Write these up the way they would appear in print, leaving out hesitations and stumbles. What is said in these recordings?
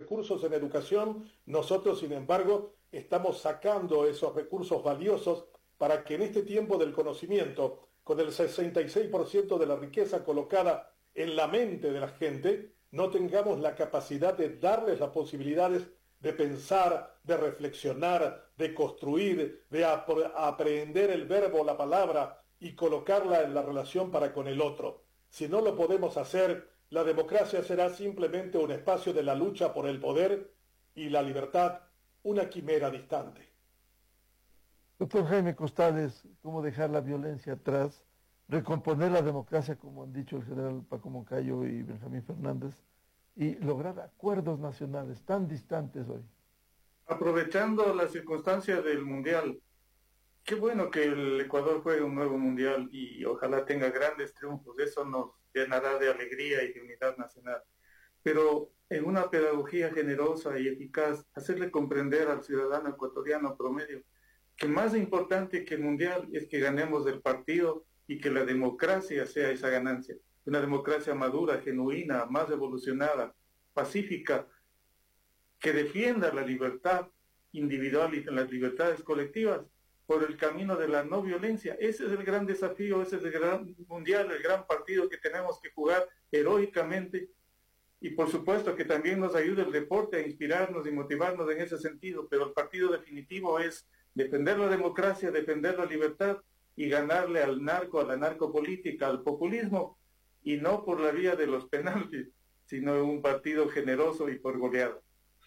recursos en educación, nosotros, sin embargo, estamos sacando esos recursos valiosos para que en este tiempo del conocimiento, con el 66% de la riqueza colocada en la mente de la gente, no tengamos la capacidad de darles las posibilidades de pensar, de reflexionar, de construir, de aprender el verbo, la palabra y colocarla en la relación para con el otro. Si no lo podemos hacer, la democracia será simplemente un espacio de la lucha por el poder y la libertad, una quimera distante. Doctor Jaime Costales, ¿cómo dejar la violencia atrás, recomponer la democracia, como han dicho el general Paco Moncayo y Benjamín Fernández, y lograr acuerdos nacionales tan distantes hoy? Aprovechando las circunstancias del Mundial, qué bueno que el Ecuador juegue un nuevo Mundial y ojalá tenga grandes triunfos. Eso nos llenará de alegría y de unidad nacional. Pero en una pedagogía generosa y eficaz, hacerle comprender al ciudadano ecuatoriano promedio que más importante que el Mundial es que ganemos el partido y que la democracia sea esa ganancia. Una democracia madura, genuina, más evolucionada, pacífica, que defienda la libertad individual y las libertades colectivas por el camino de la no violencia. Ese es el gran desafío, ese es el gran mundial, el gran partido que tenemos que jugar heroicamente. Y por supuesto que también nos ayuda el deporte a inspirarnos y motivarnos en ese sentido, pero el partido definitivo es defender la democracia, defender la libertad y ganarle al narco, a la narcopolítica, al populismo, y no por la vía de los penaltis, sino en un partido generoso y por goleada.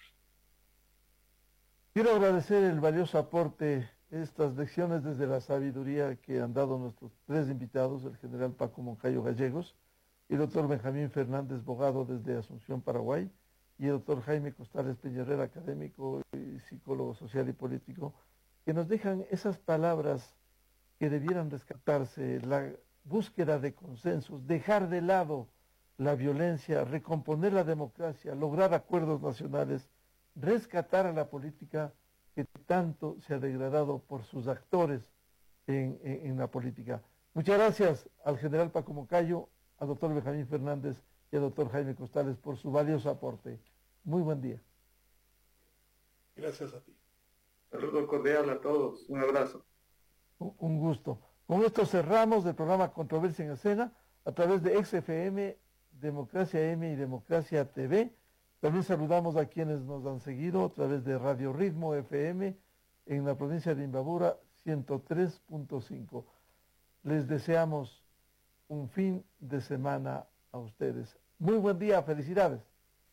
Quiero agradecer el valioso aporte, estas lecciones desde la sabiduría que han dado nuestros tres invitados, el general Paco Moncayo Gallegos, y el doctor Benjamín Fernández Bogado desde Asunción, Paraguay, y el doctor Jaime Costales Peñarrera, académico y psicólogo social y político, que nos dejan esas palabras que debieran rescatarse: la búsqueda de consensos, dejar de lado la violencia, recomponer la democracia, lograr acuerdos nacionales, rescatar a la política que tanto se ha degradado por sus actores en la política. Muchas gracias al general Paco Moncayo, al doctor Benjamín Fernández y al doctor Jaime Costales por su valioso aporte. Muy buen día. Gracias a ti. Saludo cordial a todos. Un abrazo. Un gusto. Con esto cerramos el programa Controversia en Escena a través de XFM, Democracia M y Democracia TV. También saludamos a quienes nos han seguido a través de Radio Ritmo FM en la provincia de Imbabura 103.5. Les deseamos un fin de semana a ustedes. Muy buen día, felicidades.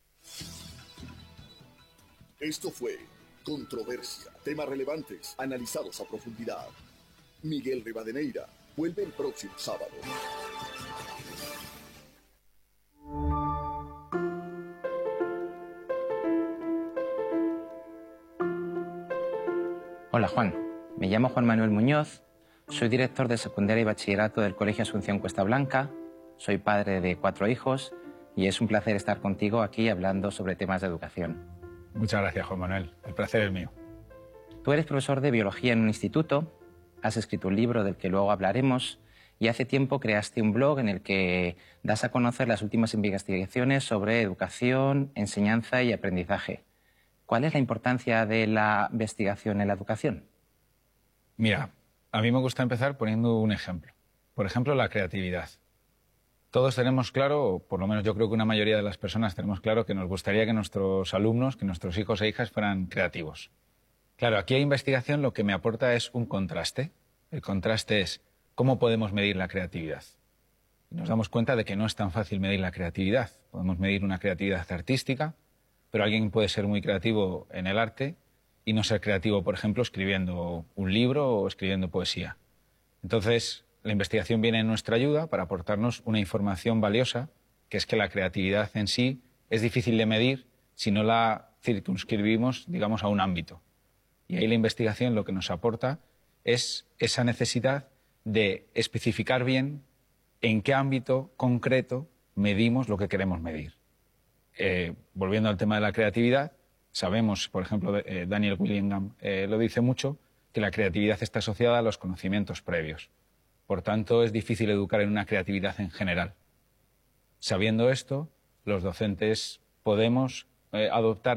Esto fue Controversia, temas relevantes analizados a profundidad. Miguel Rivadeneira vuelve el próximo sábado. Hola Juan, me llamo Juan Manuel Muñoz, soy director de secundaria y bachillerato del Colegio Asunción Cuesta Blanca, soy padre de 4 hijos y es un placer estar contigo aquí hablando sobre temas de educación. Muchas gracias, Juan Manuel, el placer es mío. Tú eres profesor de biología en un instituto, has escrito un libro del que luego hablaremos y hace tiempo creaste un blog en el que das a conocer las últimas investigaciones sobre educación, enseñanza y aprendizaje. ¿Cuál es la importancia de la investigación en la educación? Mira, a mí me gusta empezar poniendo un ejemplo. Por ejemplo, la creatividad. Todos tenemos claro, o por lo menos yo creo que una mayoría de las personas tenemos claro, que nos gustaría que nuestros alumnos, que nuestros hijos e hijas fueran creativos. Claro, aquí hay investigación, lo que me aporta es un contraste. El contraste es cómo podemos medir la creatividad. Y nos damos cuenta de que no es tan fácil medir la creatividad. Podemos medir una creatividad artística, pero alguien puede ser muy creativo en el arte y no ser creativo, por ejemplo, escribiendo un libro o escribiendo poesía. Entonces, la investigación viene en nuestra ayuda para aportarnos una información valiosa, que es que la creatividad en sí es difícil de medir si no la circunscribimos, digamos, a un ámbito. Y ahí la investigación lo que nos aporta es esa necesidad de especificar bien en qué ámbito concreto medimos lo que queremos medir. Volviendo al tema de la creatividad, sabemos, por ejemplo, Daniel Willingham lo dice mucho, que la creatividad está asociada a los conocimientos previos. Por tanto, es difícil educar en una creatividad en general. Sabiendo esto, los docentes podemos adoptar